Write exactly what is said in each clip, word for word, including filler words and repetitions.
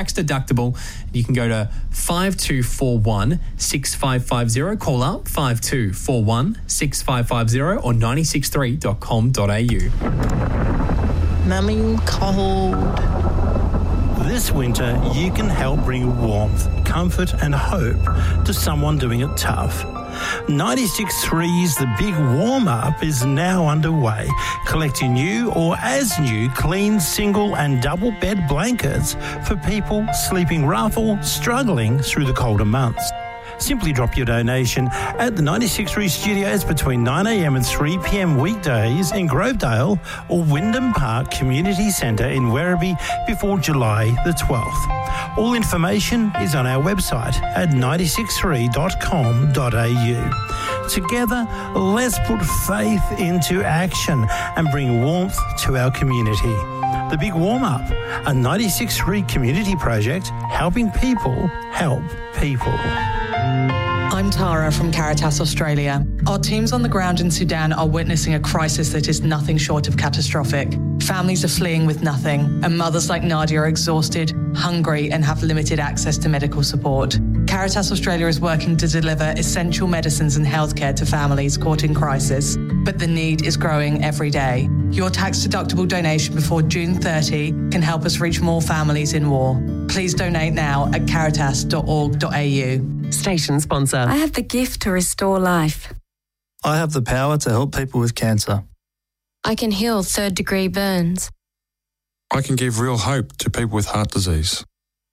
tax deductible. You can go to five two four one, six five five zero, call up five two four one, six five five zero or nine six three dot com dot a u. Mummy, I'm cold. This winter, you can help bring warmth, comfort and hope to someone doing it tough. ninety-six point three's The Big Warm-Up is now underway, collecting new or as new clean single and double bed blankets for people sleeping rough or struggling through the colder months. Simply drop your donation at the ninety-six point three studios between nine a m and three p m weekdays in Grovedale or Wyndham Park Community Centre in Werribee before July the twelfth. All information is on our website at nine six three dot com dot a u. Together, let's put faith into action and bring warmth to our community. The Big Warm-Up, a ninety-six point three community project helping people help people. I'm Tara from Caritas Australia. Our teams on the ground in Sudan are witnessing a crisis that is nothing short of catastrophic. Families are fleeing with nothing, and mothers like Nadia are exhausted, hungry, and have limited access to medical support. Caritas Australia is working to deliver essential medicines and healthcare to families caught in crisis, but the need is growing every day. Your tax-deductible donation before June thirtieth can help us reach more families in war. Please donate now at caritas dot org dot a u. Station sponsor. I have the gift to restore life. I have the power to help people with cancer. I can heal third-degree burns. I can give real hope to people with heart disease.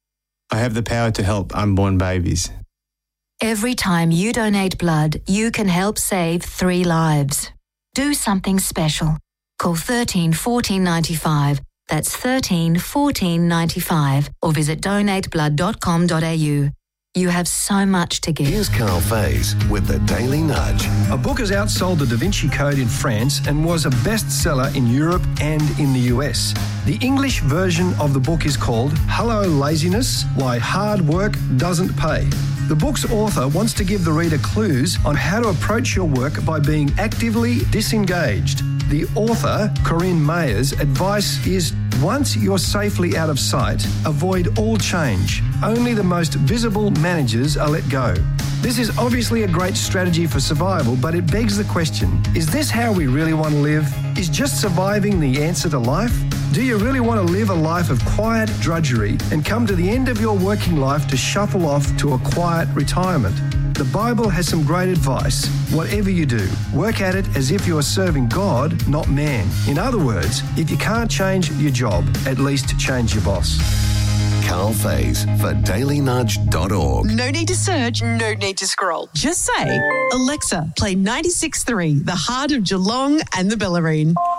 I have the power to help unborn babies. Every time you donate blood, you can help save three lives. Do something special. Call thirteen fourteen ninety-five. That's thirteen fourteen ninety-five or visit donate blood dot com dot a u. You have so much to give. Here's Carl Faze with the Daily Nudge. A book has outsold the Da Vinci Code in France and was a bestseller in Europe and in the U S. The English version of the book is called Hello Laziness, Why Hard Work Doesn't Pay. The book's author wants to give the reader clues on how to approach your work by being actively disengaged. The author, Corinne Mayer's, advice is once you're safely out of sight, avoid all change. Only the most visible managers are let go. This is obviously a great strategy for survival, but it begs the question, is this how we really want to live? Is just surviving the answer to life? Do you really want to live a life of quiet drudgery and come to the end of your working life to shuffle off to a quiet retirement? The Bible has some great advice. Whatever you do, work at it as if you are serving God, not man. In other words, if you can't change your job, at least change your boss. Carl Faze for daily nudge dot org. No need to search, no need to scroll. Just say, Alexa, play ninety-six point three, the heart of Geelong and the Bellarine.